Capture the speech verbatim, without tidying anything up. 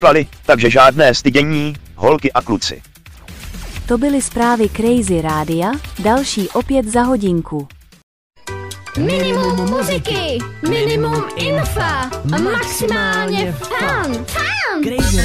plali, takže žádné stydění, holky a kluci. To byly zprávy Crazy Rádia, další opět za hodinku. Minimum muziky, minimum infa a maximálně fun. Fun!